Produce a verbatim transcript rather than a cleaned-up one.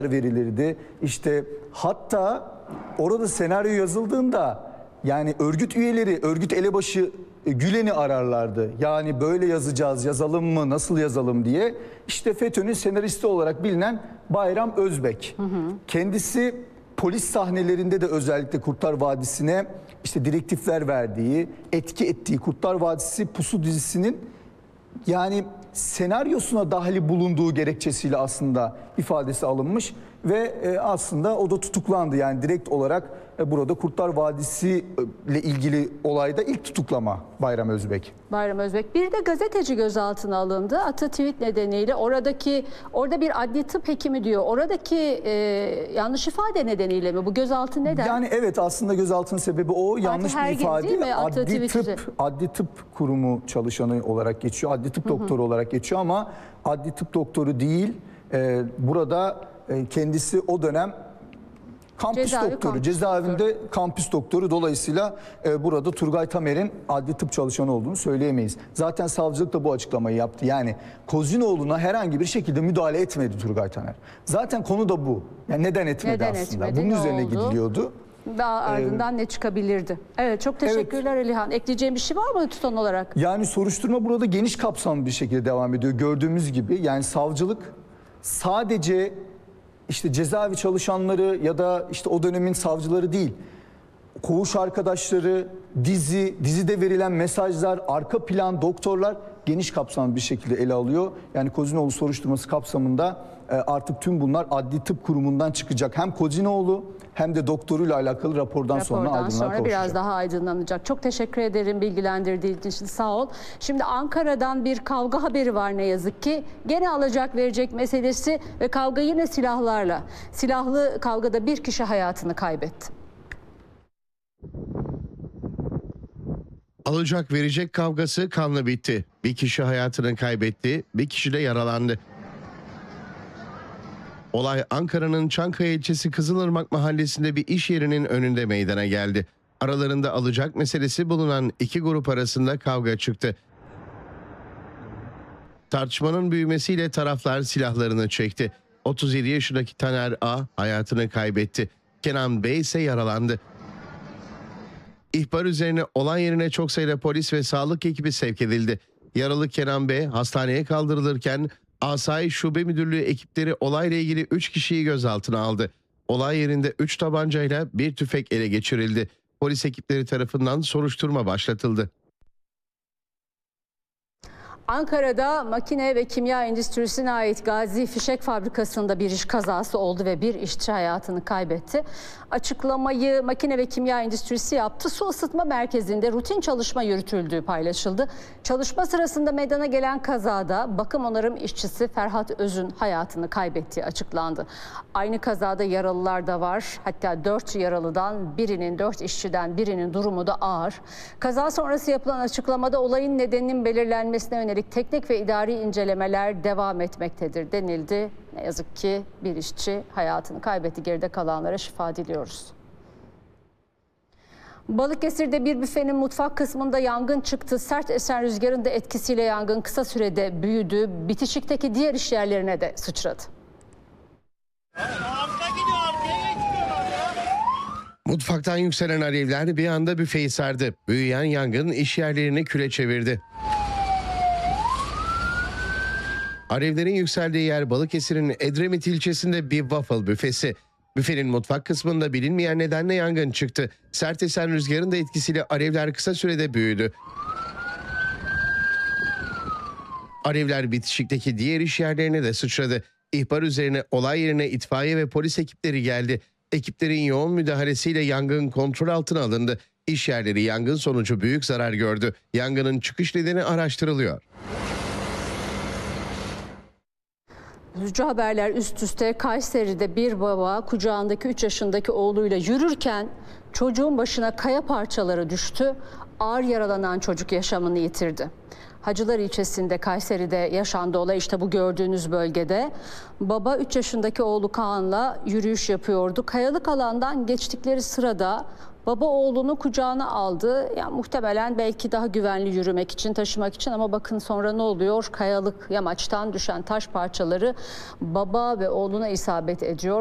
verilirdi. İşte hatta orada senaryo yazıldığında yani örgüt üyeleri, örgüt elebaşı Gülen'i ararlardı. Yani böyle yazacağız, yazalım mı, nasıl yazalım diye. İşte FETÖ'nün senaristi olarak bilinen Bayram Özbek. Hı hı. Kendisi polis sahnelerinde de özellikle Kurtlar Vadisi'ne işte direktifler verdiği, etki ettiği Kurtlar Vadisi Pusu dizisinin yani senaryosuna dahil bulunduğu gerekçesiyle aslında ifadesi alınmış ve e, aslında o da tutuklandı. Yani direkt olarak e, burada Kurtlar Vadisi ile ilgili olayda ilk tutuklama Bayram Özbek. Bayram Özbek. Bir de gazeteci gözaltına alındı. Atı tweet nedeniyle oradaki orada bir adli tıp hekimi diyor. Oradaki e, yanlış ifade nedeniyle mi? Bu gözaltı neden? Yani evet aslında gözaltının sebebi o. Fatih yanlış bir ifade değil mi? Adli tıp, adli tıp kurumu çalışanı olarak geçiyor. Adli tıp doktoru hı hı. olarak geçiyor ama adli tıp doktoru değil. E, burada e, kendisi o dönem kampüs Cezaevi doktoru, kampüs cezaevinde doktoru. kampüs doktoru. Dolayısıyla e, burada Turgay Tamer'in adli tıp çalışanı olduğunu söyleyemeyiz. Zaten savcılık da bu açıklamayı yaptı. Yani Kozinoğlu'na herhangi bir şekilde müdahale etmedi Turgay Tamer. Zaten konu da bu. Yani neden etmedi neden aslında? Etmedi, bunun üzerine oldu? gidiliyordu. Daha ardından ee, ne çıkabilirdi? Evet, çok teşekkürler evet. Elihan. Ekleyeceğim bir şey var mı tutan olarak? Yani soruşturma burada geniş kapsamlı bir şekilde devam ediyor. Gördüğümüz gibi yani savcılık sadece İşte cezaevi çalışanları ya da işte o dönemin savcıları değil, koğuş arkadaşları, dizi, dizide verilen mesajlar, arka plan, doktorlar geniş kapsamlı bir şekilde ele alıyor. Yani Kozinoğlu soruşturması kapsamında artık tüm bunlar adli tıp kurumundan çıkacak. Hem Kozinoğlu hem de doktoruyla alakalı rapordan, rapordan sonra aydınlığa sonra kavuşacak. Biraz daha aydınlanacak. Çok teşekkür ederim bilgilendirdiğin için, sağ ol. Şimdi Ankara'dan bir kavga haberi var ne yazık ki. Gene alacak verecek meselesi ve kavga yine silahlarla. Silahlı kavgada bir kişi hayatını kaybetti. Alacak verecek kavgası kanla bitti. Bir kişi hayatını kaybetti, bir kişi de yaralandı. Olay Ankara'nın Çankaya ilçesi Kızılırmak mahallesinde bir iş yerinin önünde meydana geldi. Aralarında alacak meselesi bulunan iki grup arasında kavga çıktı. Tartışmanın büyümesiyle taraflar silahlarını çekti. otuz yedi yaşındaki Taner A hayatını kaybetti. Kenan B ise yaralandı. İhbar üzerine olay yerine çok sayıda polis ve sağlık ekibi sevk edildi. Yaralı Kenan B hastaneye kaldırılırken Asayiş Şube Müdürlüğü ekipleri olayla ilgili üç kişiyi gözaltına aldı. Olay yerinde üç tabancayla bir tüfek ele geçirildi. Polis ekipleri tarafından soruşturma başlatıldı. Ankara'da makine ve kimya endüstrisine ait Gazi Fişek Fabrikası'nda bir iş kazası oldu ve bir işçi hayatını kaybetti. Açıklamayı makine ve kimya endüstrisi yaptı. Su ısıtma merkezinde rutin çalışma yürütüldüğü paylaşıldı. Çalışma sırasında meydana gelen kazada bakım onarım işçisi Ferhat Öz'ün hayatını kaybettiği açıklandı. Aynı kazada yaralılar da var. Hatta dört yaralıdan birinin, dört işçiden birinin durumu da ağır. Kaza sonrası yapılan açıklamada olayın nedeninin belirlenmesine yönelik teknik ve idari incelemeler devam etmektedir denildi. Ne yazık ki bir işçi hayatını kaybetti. Geride kalanlara şifa diliyoruz. Balıkesir'de bir büfenin mutfak kısmında yangın çıktı. Sert esen rüzgarın da etkisiyle yangın kısa sürede büyüdü. Bitişikteki diğer iş yerlerine de sıçradı. Mutfaktan yükselen alevler bir anda büfeyi sardı. Büyüyen yangın iş yerlerini küle çevirdi. Alevlerin yükseldiği yer Balıkesir'in Edremit ilçesinde bir waffle büfesi. Büfenin mutfak kısmında bilinmeyen nedenle yangın çıktı. Sert esen rüzgarın da etkisiyle alevler kısa sürede büyüdü. Alevler bitişikteki diğer iş yerlerine de sıçradı. İhbar üzerine olay yerine itfaiye ve polis ekipleri geldi. Ekiplerin yoğun müdahalesiyle yangın kontrol altına alındı. İş yerleri yangın sonucu büyük zarar gördü. Yangının çıkış nedeni araştırılıyor. Üzücü haberler üst üste. Kayseri'de bir baba kucağındaki üç yaşındaki oğluyla yürürken çocuğun başına kaya parçaları düştü. Ağır yaralanan çocuk yaşamını yitirdi. Hacılar ilçesinde, Kayseri'de yaşandı olay, işte bu gördüğünüz bölgede. Baba üç yaşındaki oğlu Kaan'la yürüyüş yapıyordu. Kayalık alandan geçtikleri sırada baba oğlunu kucağına aldı. Yani muhtemelen belki daha güvenli yürümek için, taşımak için, ama bakın sonra ne oluyor? Kayalık yamaçtan düşen taş parçaları baba ve oğluna isabet ediyor.